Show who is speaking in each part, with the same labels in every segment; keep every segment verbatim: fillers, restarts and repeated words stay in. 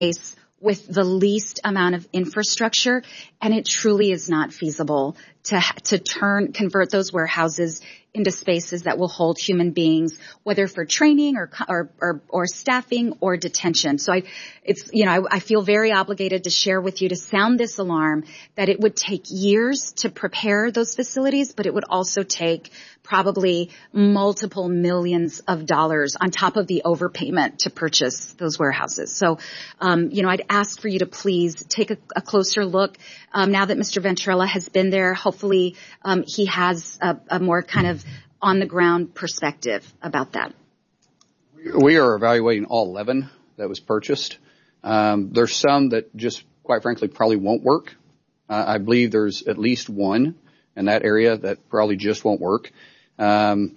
Speaker 1: place with the least amount of infrastructure, and it truly is not feasible to to turn convert those warehouses into spaces that will hold human beings, whether for training or or or, or staffing or detention. So I, it's you know I, I feel very obligated to share with you to sound this alarm that it would take years to prepare those facilities, but it would also take probably multiple millions of dollars on top of the overpayment to purchase those warehouses. So, um, you know, I'd ask for you to please take a, a closer look. Um, now that Mister Venturella has been there, hopefully um, he has a, a more kind of on-the-ground perspective about that.
Speaker 2: We are evaluating all eleven that was purchased. Um, there's some that just, quite frankly, probably won't work. Uh, I believe there's at least one in that area that probably just won't work. Um,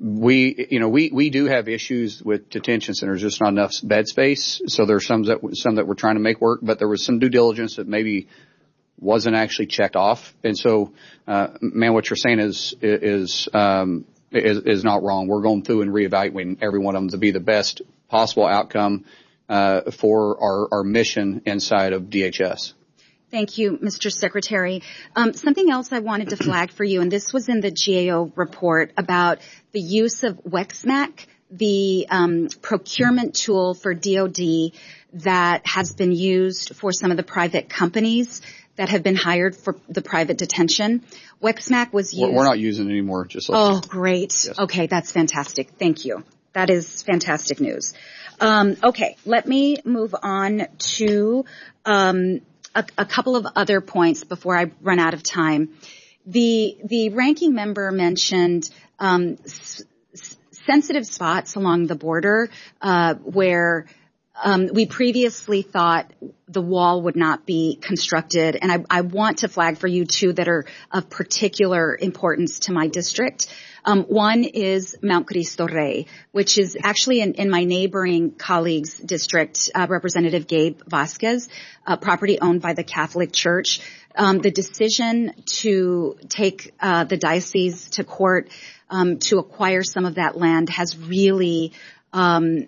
Speaker 2: we, you know, we, we do have issues with detention centers, just not enough bed space. So there's some that, some that we're trying to make work, but there was some due diligence that maybe wasn't actually checked off. And so, uh, man, what you're saying is, is, um, is, is not wrong. We're going through and reevaluating every one of them to be the best possible outcome, uh, for our, our mission inside of D H S.
Speaker 1: Thank you, Mister Secretary. Um, something else I wanted to flag for you, and this was in the G A O report about the use of WEXMAC, the um, procurement tool for D O D that has been used for some of the private companies that have been hired for the private detention. WEXMAC was used.
Speaker 2: We're not using it anymore. Just like
Speaker 1: oh, great. Yes. Okay, that's fantastic. Thank you. That is fantastic news. Um, okay, let me move on to um, a, a couple of other points before I run out of time. The the ranking member mentioned um, s- sensitive spots along the border uh, where um, we previously thought the wall would not be constructed, and I, I want to flag for you two that are of particular importance to my district. Um, one is Mount Cristo Rey, which is actually in, in my neighboring colleague's district, uh, Representative Gabe Vasquez, uh, property owned by the Catholic Church. Um, the decision to take uh, the diocese to court um, to acquire some of that land has really um,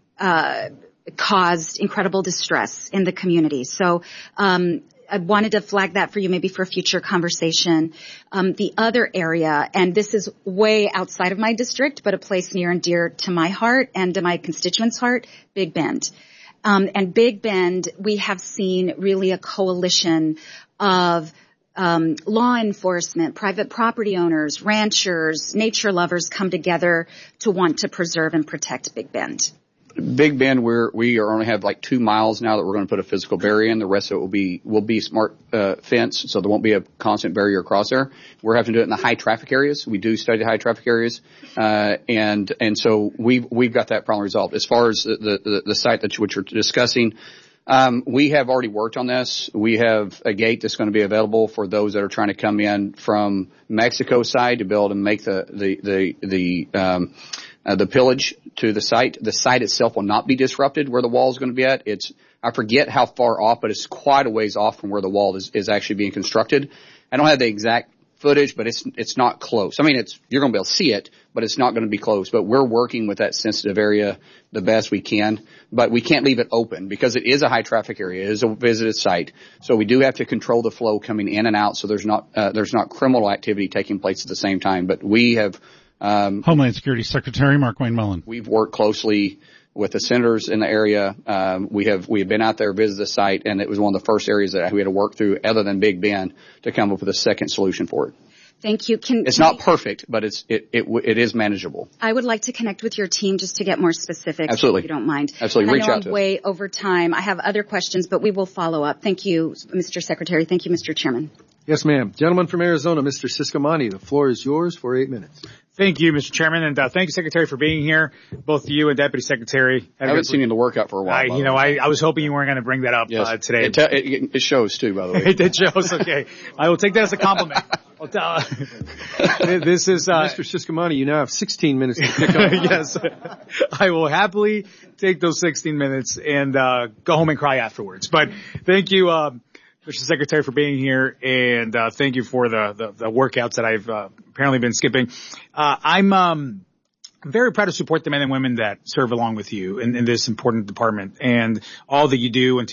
Speaker 1: uh, caused incredible distress in the community. So um, I wanted to flag that for you, maybe for a future conversation. Um, the other area, and this is way outside of my district, but a place near and dear to my heart and to my constituents' heart, Big Bend. Um, and Big Bend, we have seen really a coalition of um, law enforcement, private property owners, ranchers, nature lovers come together to want to preserve and protect Big Bend.
Speaker 2: Big Bend, we're, we are only have like two miles now that we're going to put a physical barrier in. The rest of it will be, will be smart, uh, fence. So there won't be a constant barrier across there. We're having to do it in the high traffic areas. We do study the high traffic areas. Uh, and, and so we've, we've got that problem resolved. As far as the, the, the site that you, which you're discussing, um, we have already worked on this. We have a gate that's going to be available for those that are trying to come in from Mexico side to be able to make the, the, the, the, um, Uh, the pillage to the site. The site itself will not be disrupted where the wall is going to be at. It's, I forget how far off, but it's quite a ways off from where the wall is, is actually being constructed. I don't have the exact footage, but it's, it's not close. I mean, it's, you're going to be able to see it, but it's not going to be close. But we're working with that sensitive area the best we can, but we can't leave it open because it is a high traffic area. It is a visited site. So we do have to control the flow coming in and out so there's not, uh, there's not criminal activity taking place at the same time. But we have, Um,
Speaker 3: Homeland Security Secretary Markwayne Mullin.
Speaker 2: We've worked closely with the senators in the area. Um, we have we have been out there, visited the site, and it was one of the first areas that we had to work through, other than Big Bend, to come up with a second solution for it.
Speaker 1: Thank you. Can,
Speaker 2: it's
Speaker 1: can
Speaker 2: not
Speaker 1: I,
Speaker 2: perfect, but it's it, it it is manageable.
Speaker 1: I would like to connect with your team just to get more specifics.
Speaker 2: Absolutely,
Speaker 1: if you don't mind.
Speaker 2: Absolutely,
Speaker 1: and
Speaker 2: reach
Speaker 1: I know
Speaker 2: out
Speaker 1: I'm
Speaker 2: to
Speaker 1: way
Speaker 2: us.
Speaker 1: over time. I have other questions, but we will follow up. Thank you, Mister Secretary. Thank you, Mister Chairman.
Speaker 4: Yes, ma'am. Gentleman from Arizona, Mister Ciscomani, the floor is yours for eight minutes.
Speaker 5: Thank you, Mister Chairman, and uh, thank you, Secretary, for being here. Both you and Deputy Secretary.
Speaker 2: I haven't seen you in the workout for a while.
Speaker 5: I, you know, I, I was hoping you weren't going to bring that up
Speaker 2: yes.
Speaker 5: uh, today.
Speaker 2: It, te- it, it shows too, by the way.
Speaker 5: it, it shows. Okay, I will take that as a compliment. I'll tell, uh, this is uh,
Speaker 4: Mister Ciscomani. You now have sixteen minutes to pick up.
Speaker 5: Yes, I will happily take those sixteen minutes and uh, go home and cry afterwards. But thank you. Uh, Mister Secretary, for being here, and uh, thank you for the, the, the workouts that I've uh, apparently been skipping. Uh, I'm um, I'm very proud to support the men and women that serve along with you in, in this important department and all that you do and